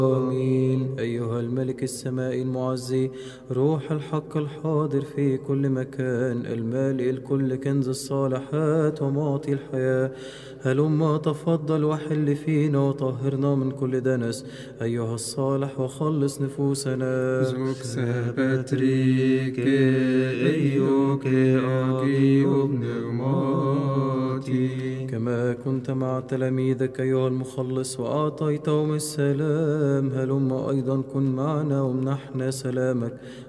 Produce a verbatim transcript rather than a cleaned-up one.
آمين. أيها الملك السماء المعزي، روح الحق الحاضر في كل مكان، المالئ الكل كنز الصالحات ومعطي الحياة، هلما تفضل وحل فينا وطهرنا من كل دنس أيها الصالح وخلص نفوسنا. زوك سابتريك أيوك أجي بنغماتي. كما كنت مع تلاميذك أيها المخلص وأعطيتهم السلام، هلما أيضا كن معنا وامنحنا سلامك